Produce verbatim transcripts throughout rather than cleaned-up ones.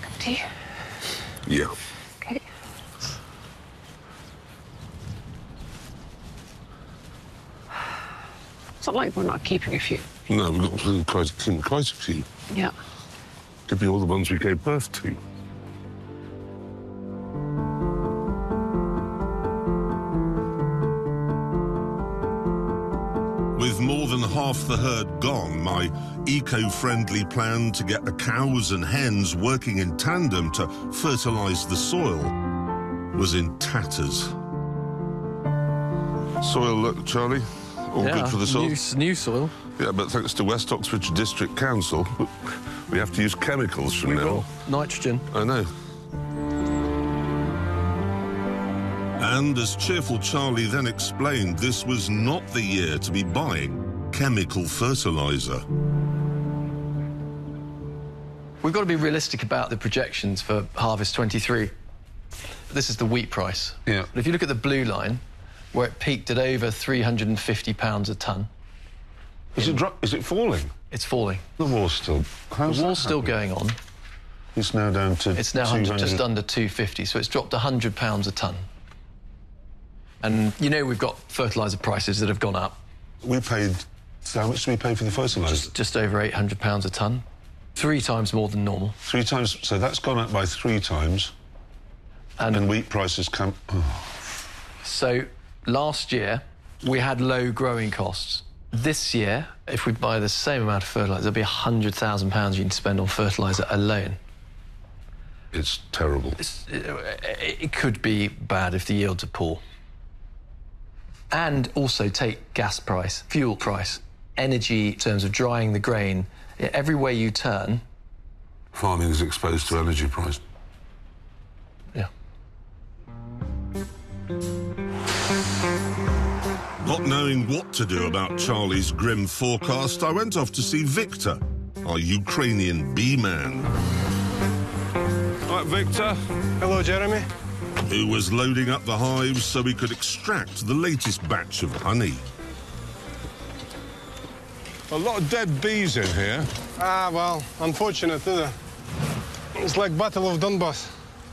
Do you? Yeah. Okay. It's not like we're not keeping a few. No, we've got to quite, keep quite a few. Yeah. Could be all the ones we gave birth to. With more than half the herd gone, my eco-friendly plan to get the cows and hens working in tandem to fertilise the soil was in tatters. Soil, look, Charlie, all yeah, good for the soil? New, new soil. Yeah, but thanks to West Oxfordshire District Council, we have to use chemicals from We now. will. Nitrogen. I know. And as Cheerful Charlie then explained, this was not the year to be buying chemical fertiliser. We've got to be realistic about the projections for harvest twenty-three. This is the wheat price. Yeah. But if you look at the blue line, where it peaked at over three hundred and fifty pounds a tonne. Is it dro- Is it falling? It's falling. The war's still... How's The that war's still happening? going on. It's now down to It's now two hundred... just under two fifty, so it's dropped one hundred pounds a tonne. And, you know, we've got fertiliser prices that have gone up. We paid... So how much do we pay for the fertiliser? Just, just over eight hundred pounds a tonne. Three times more than normal. Three times... So that's gone up by three times. And, And wheat prices come... Oh. So, last year, we had low growing costs. This year, if we buy the same amount of fertiliser, there'll be one hundred thousand pounds you can spend on fertiliser alone. It's terrible. It's, it, it could be bad if the yields are poor. And also take gas price, fuel price, energy in terms of drying the grain. Every way you turn... Farming is exposed to energy price. Yeah. Not knowing what to do about Charlie's grim forecast, I went off to see Victor, our Ukrainian bee man. Right, Victor. Hello, Jeremy. Who was loading up the hives so we could extract the latest batch of honey. A lot of dead bees in here. Ah, well, unfortunate, isn't it? It's like Battle of Donbass.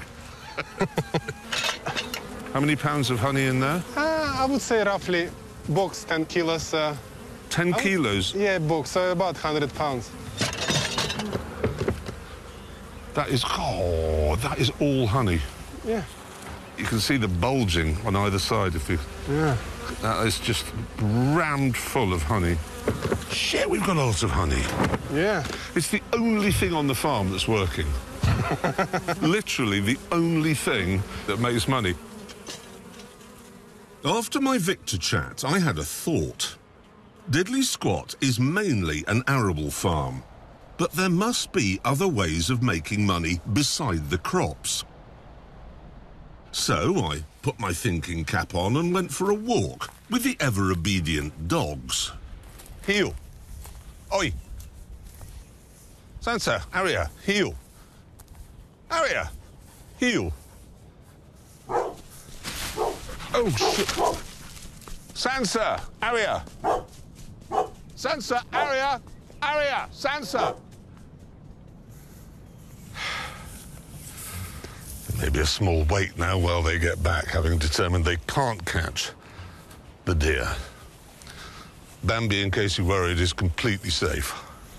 How many pounds of honey in there? Uh, I would say roughly box ten kilos. Uh, Ten I would- kilos? Yeah, box, so about one hundred pounds. That is... Oh, that is all honey. Yeah. You can see the bulging on either side if you... Yeah. That is just rammed full of honey. Shit, we've got a lot of honey. Yeah. It's the only thing on the farm that's working. Literally the only thing that makes money. After my Victor chat, I had a thought. Diddley Squat is mainly an arable farm, but there must be other ways of making money beside the crops. So I put my thinking cap on and went for a walk with the ever-obedient dogs. Heel. Oi. Sansa, Aria, heel. Aria, heel. Oh, shit. Sansa, Aria. Sansa, Aria, Aria, Sansa. Maybe a small wait now while they get back, having determined they can't catch the deer. Bambi, in case you're worried, is completely safe.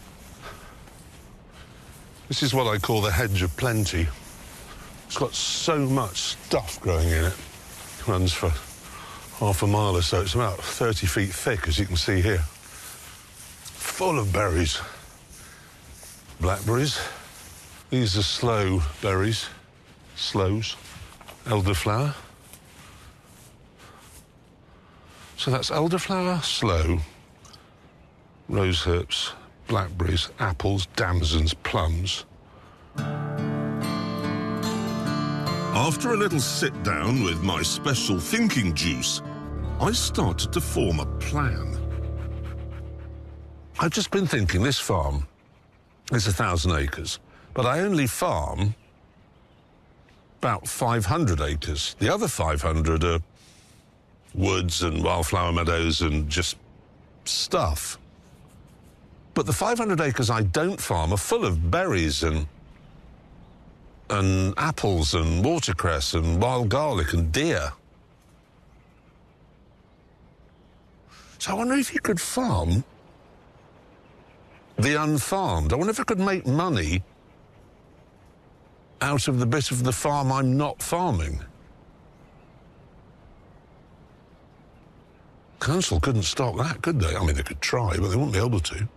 This is what I call the hedge of plenty. It's got so much stuff growing in it. It runs for half a mile or so. It's about thirty feet thick, as you can see here. Full of berries. Blackberries. These are sloe berries. Sloes. Elderflower. So that's elderflower, sloe, rosehips, blackberries, apples, damsons, plums. After a little sit-down with my special thinking juice, I started to form a plan. I've just been thinking this farm is a thousand acres, but I only farm about five hundred acres. The other five hundred are woods and wildflower meadows and just stuff. But the five hundred acres I don't farm are full of berries and and apples and watercress and wild garlic and deer. So I wonder if you could farm the unfarmed. I wonder if I could make money out of the bit of the farm I'm not farming. Council couldn't stop that, could they? I mean, they could try, but they wouldn't be able to.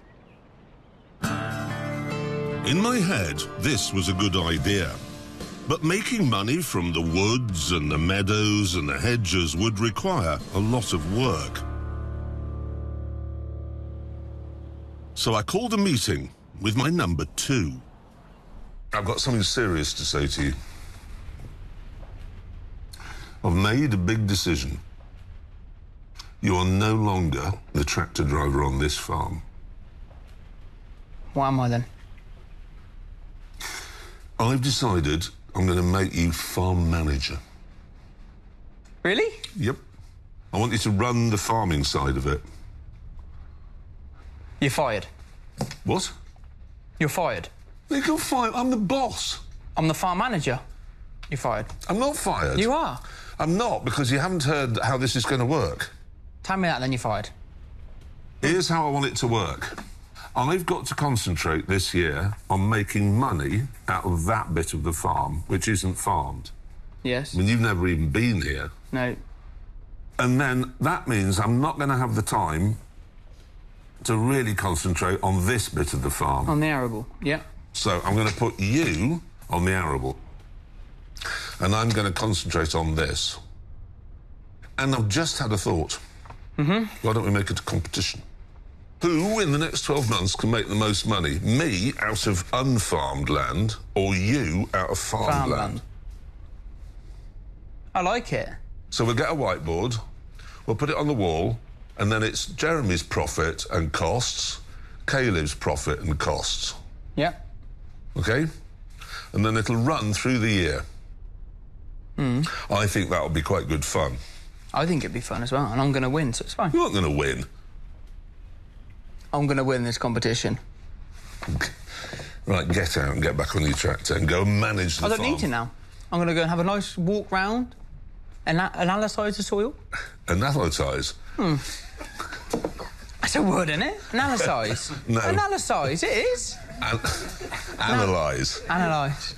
In my head, this was a good idea. But making money from the woods and the meadows and the hedges would require a lot of work. So I called a meeting with my number two. I've got something serious to say to you. I've made a big decision. You are no longer the tractor driver on this farm. What am I then? I've decided I'm going to make you farm manager. Really? Yep. I want you to run the farming side of it. You're fired. What? You're fired. You can fire. I'm the boss. I'm the farm manager. You're fired. I'm not fired. You are. I'm not, because you haven't heard how this is going to work. Tell me that, then you're fired. Here's how I want it to work. I've got to concentrate this year on making money out of that bit of the farm, which isn't farmed. Yes. I mean, you've never even been here. No. And then that means I'm not going to have the time to really concentrate on this bit of the farm. On the arable, yeah. So I'm going to put you on the arable. And I'm going to concentrate on this. And I've just had a thought. Mm-hmm. Why don't we make it a competition? Who in the next twelve months can make the most money? Me out of unfarmed land, or you out of farmed Farm land? land. I like it. So we'll get a whiteboard, we'll put it on the wall, and then it's Jeremy's profit and costs, Caleb's profit and costs. Yeah. OK? And then it'll run through the year. Mm. I think that'll be quite good fun. I think it'd be fun as well, and I'm going to win, so it's fine. You're not going to win. I'm going to win this competition. Right, get out and get back on your tractor and go and manage the I don't farm. need to now. I'm going to go and have a nice walk round and analyse the soil. Analyse? Hmm. That's a word, isn't it? Analyse. No. Analyse, it is. An analyse. Analyse.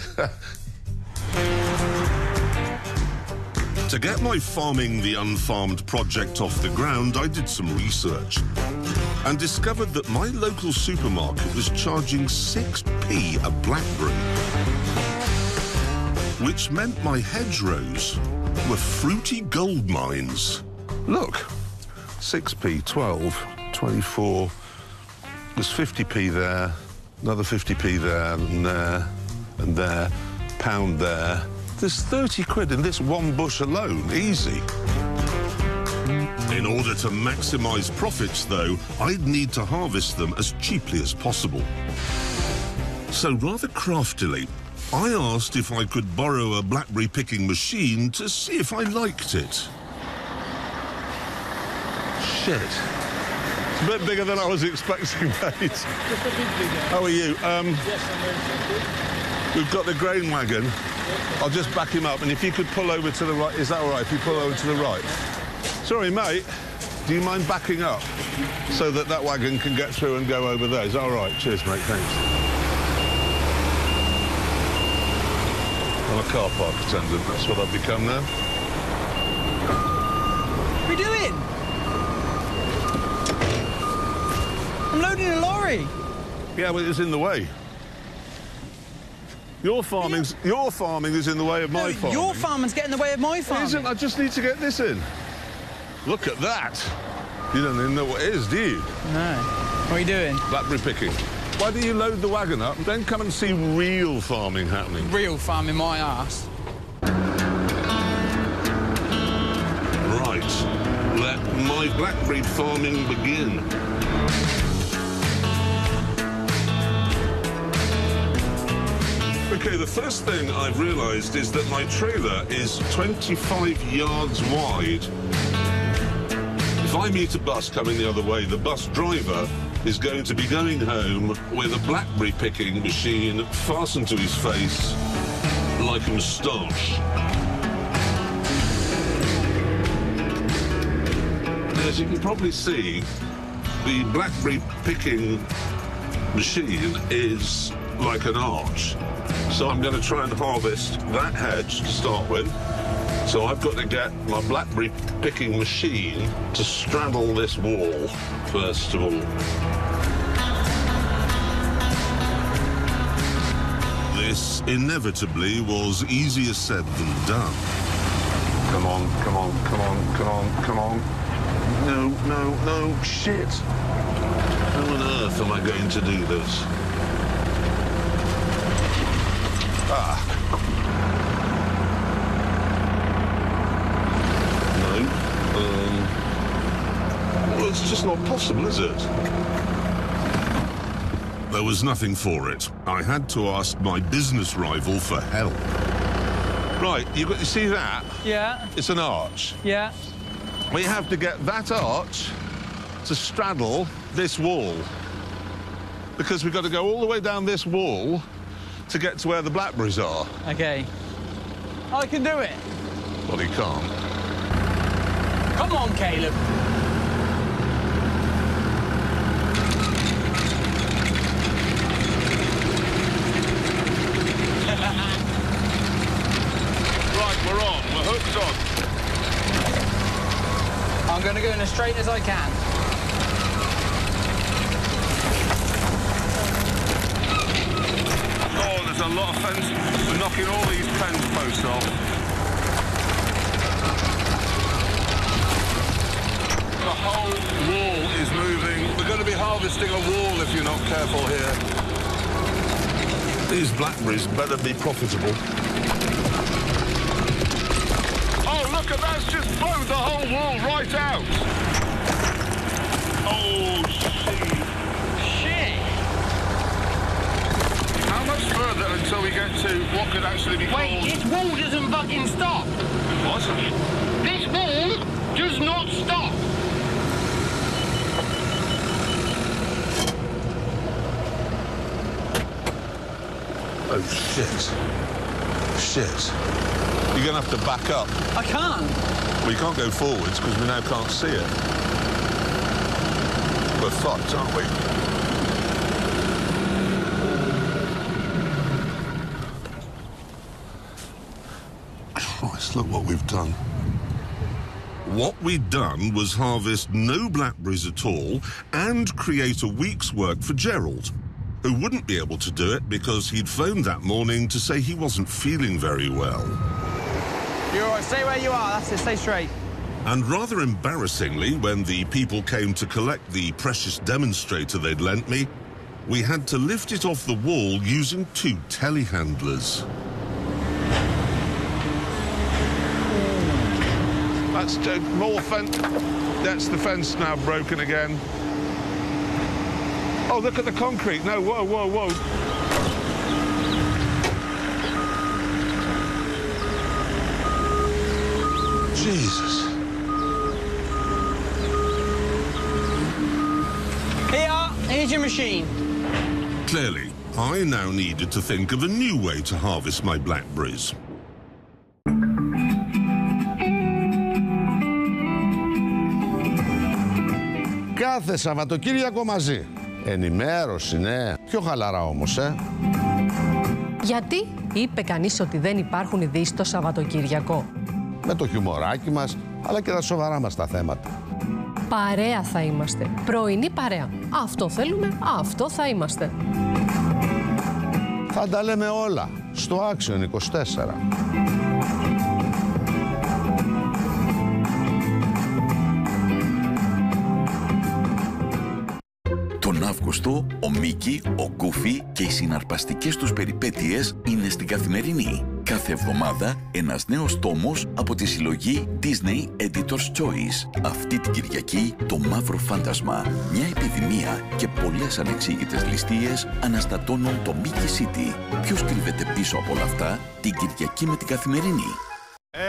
To get my Farming the Unfarmed project off the ground, I did some research and discovered that my local supermarket was charging six p a blackberry, which meant my hedgerows were fruity gold mines. Look, six p, twelve, twenty-four, there's fifty p there, another fifty p there, and there, and there, pound there. There's thirty quid in this one bush alone, easy. In order to maximise profits, though, I'd need to harvest them as cheaply as possible. So rather craftily, I asked if I could borrow a blackberry picking machine to see if I liked it. Shit. It's a bit bigger than I was expecting, mate. How are you? Um, Yes, I'm very thank we've got the grain wagon. I'll just back him up, and if you could pull over to the right, is that all right? If you pull over to the right. Sorry, mate, do you mind backing up so that that wagon can get through and go over there? Is that all right? Cheers, mate, thanks. I'm a car park attendant, that's what I've become now. What are you doing? I'm loading a lorry. Yeah, well, it's in the way. Your farming's, your farming is in the way of my No, farming. your farming's getting in the way of my farming. Isn't? I just need to get this in. Look at that. You don't even know what it is, do you? No. What are you doing? Blackberry picking. Why do you load the wagon up and then come and see real farming happening? Real farming my ass. Right, let my blackberry farming begin. Okay, the first thing I've realised is that my trailer is twenty-five yards wide. If I meet a bus coming the other way, the bus driver is going to be going home with a blackberry picking machine fastened to his face like a moustache. As you can probably see, the blackberry picking machine is like an arch. So I'm going to try and harvest that hedge to start with. So I've got to get my blackberry picking machine to straddle this wall, first of all. This inevitably was easier said than done. Come on, come on, come on, come on, come on. No, no, no, shit. How on earth am I going to do this? Ah. No. Um, well, it's just not possible, is it? There was nothing for it. I had to ask my business rival for help. Right, you got you see that? Yeah, It's an arch. yeah. We have to get that arch to straddle this wall. Because we've got to go all the way down this wall to get to where the blackberries are. Okay. I can do it. Well, he can't. Come on, Caleb. Right, we're on. We're hooked on. I'm going to go in as straight as I can. Oh, there's a lot of fence. We're knocking all these fence posts off. The whole wall is moving. We're going to be harvesting a wall if you're not careful here. These blackberries better be profitable. Oh, look at that's just blown the whole wall right out. Oh, shit. Shit. How much further until we get to what could actually be Wait, called... this wall doesn't fucking stop. What? This wall does not stop. Oh, shit. Shit. You're going to have to back up. I can't. We can't go forwards because we now can't see it. We're fucked, aren't we? Christ, look what we've done. What we'd done was harvest no blackberries at all and create a week's work for Gerald, who wouldn't be able to do it because he'd phoned that morning to say he wasn't feeling very well. You're all right. Stay where you are. That's it. Stay straight. And rather embarrassingly, when the people came to collect the precious demonstrator they'd lent me, we had to lift it off the wall using two telehandlers. That's uh, more fence. That's the fence now broken again. Oh, look at the concrete. No, whoa, whoa, whoa. Jesus. Here, here's your machine. Clearly, I now needed to think of a new way to harvest my blackberries. Κάθε Σαββατοκύριακο μαζί. Ενημέρωση, ναι. Πιο χαλαρά όμως, ε. Γιατί είπε κανείς ότι δεν υπάρχουν ειδήσεις το Σαββατοκύριακο? Με το χιουμοράκι μας, αλλά και τα σοβαρά μας τα θέματα. Παρέα θα είμαστε. Πρωινή παρέα. Αυτό θέλουμε, αυτό θα είμαστε. Θα τα λέμε όλα στο Action είκοσι τέσσερα. Τον Αύγουστο, ο Μίκη, ο Γκούφι και οι συναρπαστικές τους περιπέτειες είναι στην Καθημερινή. Κάθε εβδομάδα ένας νέος τόμος από τη συλλογή Disney Editor's Choice. Αυτή την Κυριακή το Μαύρο Φάντασμα. Μια επιδημία και πολλές ανεξήγητες ληστείες αναστατώνουν το Mickey City. Ποιος κρύβεται πίσω από όλα αυτά την Κυριακή με την Καθημερινή.